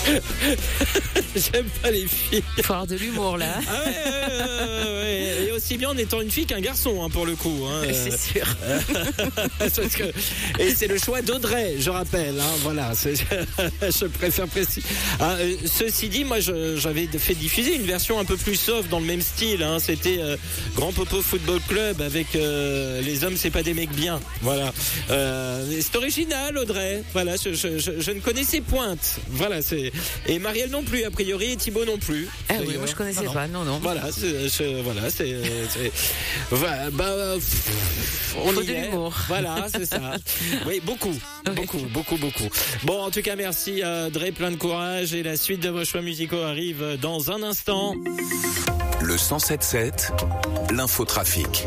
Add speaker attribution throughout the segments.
Speaker 1: J'aime pas les filles.
Speaker 2: Faut avoir de l'humour là.
Speaker 1: Ah ouais. Et aussi bien en étant une fille qu'un garçon, hein, pour le coup. Hein.
Speaker 2: C'est sûr.
Speaker 1: Et c'est le choix d'Audrey, je rappelle. Hein, voilà, je préfère préciser. Ah, ceci dit, moi, j'avais fait diffuser une version un peu plus soft dans le même style. Hein, c'était Grand Popo Football Club avec les hommes, c'est pas des mecs bien. Voilà. C'est original, Audrey. Voilà, je ne connaissais Pointe. Voilà, et Marielle non plus, a priori, et Thibaut non plus.
Speaker 2: Ah oui, moi je connaissais pas, non.
Speaker 1: Voilà, on
Speaker 2: Faut
Speaker 1: y
Speaker 2: de
Speaker 1: est.
Speaker 2: l'humour.
Speaker 1: Voilà, c'est ça. Oui, beaucoup. Bon, en tout cas, merci Audrey, plein de courage, et la suite de vos choix musicaux arrive dans un instant.
Speaker 3: Le 107.7, l'infotrafic.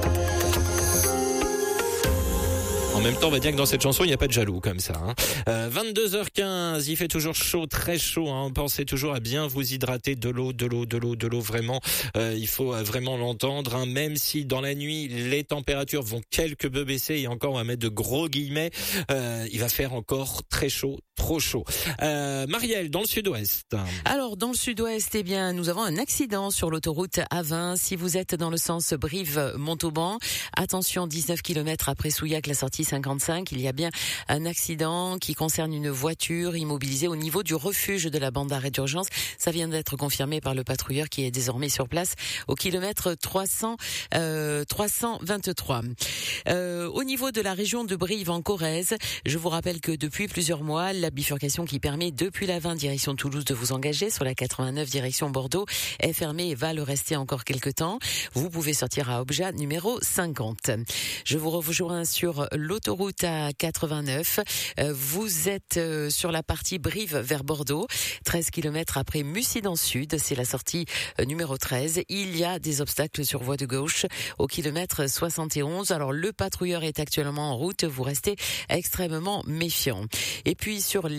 Speaker 1: En même temps, on va dire que dans cette chanson, il n'y a pas de jaloux comme ça. Hein. 22h15, il fait toujours chaud, très chaud. Hein. Pensez toujours à bien vous hydrater, de l'eau, vraiment. Il faut vraiment l'entendre. Hein. Même si dans la nuit, les températures vont quelque peu baisser, et encore, on va mettre de gros guillemets, il va faire encore très chaud, trop chaud. Marielle, dans le sud-ouest.
Speaker 2: Alors, dans le sud-ouest, eh bien, nous avons un accident sur l'autoroute A20. Si vous êtes dans le sens Brive-Montauban, attention, 19 km après Souillac, la sortie 55, il y a bien un accident qui concerne une voiture immobilisée au niveau du refuge de la bande d'arrêt d'urgence. Ça vient d'être confirmé par le patrouilleur qui est désormais sur place au kilomètre 323. Au niveau de la région de Brive en Corrèze, je vous rappelle que depuis plusieurs mois, la bifurcation qui permet depuis la 20 direction Toulouse de vous engager sur la 89 direction Bordeaux est fermée et va le rester encore quelques temps. Vous pouvez sortir à Obja numéro 50. Je vous rejoins sur l'autoroute A89. Vous êtes sur la partie Brive vers Bordeaux, 13 km après Mussidan Sud, c'est la sortie numéro 13. Il y a des obstacles sur voie de gauche au kilomètre 71. Alors le patrouilleur est actuellement en route, vous restez extrêmement méfiant. Et puis sur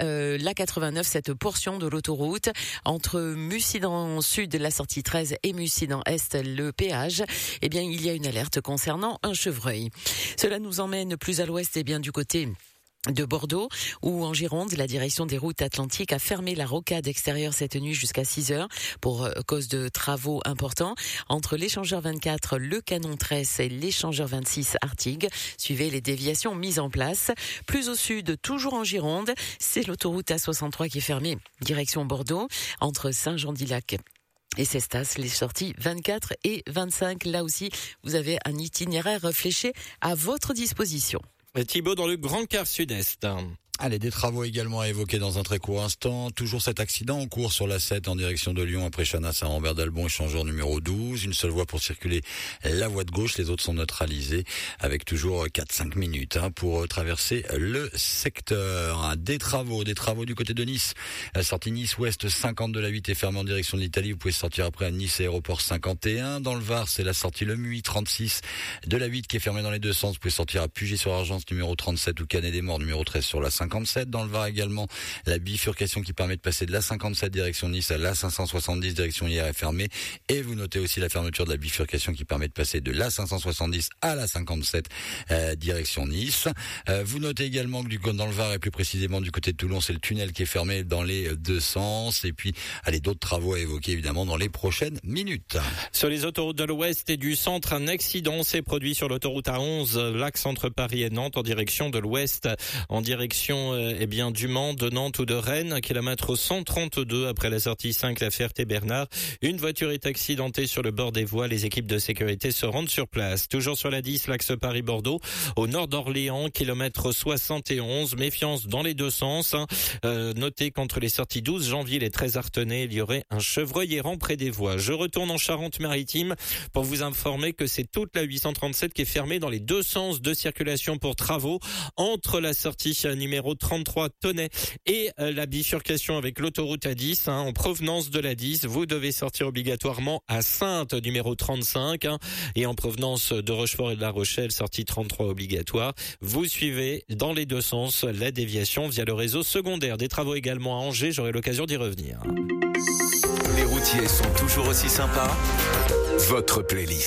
Speaker 2: la 89, cette portion de l'autoroute entre Mussidan Sud, la sortie 13, et Mussidan Est, le péage, eh bien il y a une alerte concernant un chevreuil. Cela nous emmène plus à l'ouest, et bien du côté de Bordeaux, où en Gironde, la direction des routes atlantiques a fermé la rocade extérieure cette nuit jusqu'à 6h pour cause de travaux importants entre l'échangeur 24, le canon 13 et l'échangeur 26 Artigues. Suivez les déviations mises en place. Plus au sud, toujours en Gironde, c'est l'autoroute A63 qui est fermée, direction Bordeaux, entre Saint-Jean-d'Ilac et Cestas, les sorties 24 et 25. Là aussi, vous avez un itinéraire fléché à votre disposition.
Speaker 1: Et Thibaut, dans le Grand Quart Sud-Est.
Speaker 4: Allez, des travaux également à évoquer dans un très court instant. Toujours cet accident en cours sur la 7 en direction de Lyon après Chanas à Rambert d'Albon, échangeur numéro 12. Une seule voie pour circuler, la voie de gauche. Les autres sont neutralisées avec toujours 4-5 minutes pour traverser le secteur. Des travaux du côté de Nice. La sortie Nice-Ouest 50 de la 8 est fermée en direction de l'Italie. Vous pouvez sortir après à Nice Aéroport 51. Dans le Var, c'est la sortie Le Muy 36 de la 8 qui est fermée dans les deux sens. Vous pouvez sortir à Puget-sur-Argence numéro 37 ou Canet-des-Morts numéro 13 sur la 57. Dans le Var également, la bifurcation qui permet de passer de la 57 direction Nice à la 570 direction hier est fermée. Et vous notez aussi la fermeture de la bifurcation qui permet de passer de la 570 à la 57 direction Nice. Vous notez également que dans le Var et plus précisément du côté de Toulon, c'est le tunnel qui est fermé dans les deux sens. Et puis, d'autres travaux à évoquer évidemment dans les prochaines minutes.
Speaker 1: Sur les autoroutes de l'Ouest et du Centre, un accident s'est produit sur l'autoroute A11, l'axe entre Paris et Nantes en direction de l'Ouest, en direction du Mans, de Nantes ou de Rennes, kilomètre 132 après la sortie 5, la Ferté-Bernard. Une voiture est accidentée sur le bord des voies. Les équipes de sécurité se rendent sur place. Toujours sur la 10, l'axe Paris-Bordeaux, au nord d'Orléans, kilomètre 71. Méfiance dans les deux sens. Notez qu'entre les sorties 12 janvier et 13 Artenay, il y aurait un chevreuil errant près des voies. Je retourne en Charente-Maritime pour vous informer que c'est toute la 837 qui est fermée dans les deux sens de circulation pour travaux entre la sortie numéro 33 Tonnet et la bifurcation avec l'autoroute A10 en provenance de la 10. Vous devez sortir obligatoirement à Saintes numéro 35 et en provenance de Rochefort et de La Rochelle, sortie 33 obligatoire. Vous suivez dans les deux sens la déviation via le réseau secondaire. Des travaux également à Angers, j'aurai l'occasion d'y revenir.
Speaker 3: Les routiers sont toujours aussi sympas. Votre playlist.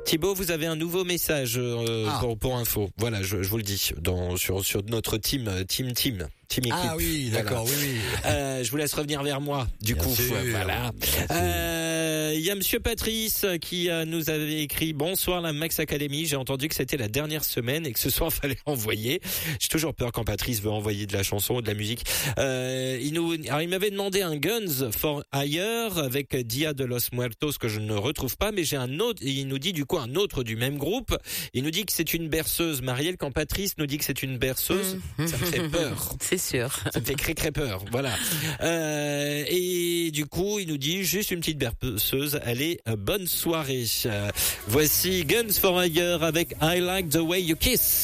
Speaker 1: Thibaut, vous avez un nouveau message pour info. Voilà, je vous le dis sur notre team équipe.
Speaker 4: Ah oui, d'accord,
Speaker 1: voilà.
Speaker 4: oui.
Speaker 1: Je vous laisse revenir vers moi. Du
Speaker 4: Bien
Speaker 1: coup,
Speaker 4: sûr,
Speaker 1: voilà. Il y a Monsieur Patrice qui nous avait écrit: bonsoir la Max Academy. J'ai entendu que c'était la dernière semaine et que ce soir fallait envoyer. J'ai toujours peur quand Patrice veut envoyer de la chanson ou de la musique. Il m'avait demandé un Guns for Hire avec Dia de los Muertos que je ne retrouve pas, mais j'ai un autre. Il nous dit du coup un autre du même groupe. Il nous dit que c'est une berceuse. Marielle, quand Patrice nous dit que c'est une berceuse, ça me fait peur.
Speaker 2: C'est sûr.
Speaker 1: Ça me fait très peur, voilà. Et du coup, il nous dit juste une petite berceuse. Allez, bonne soirée. Voici Guns for Hire avec I Like the Way You Kiss.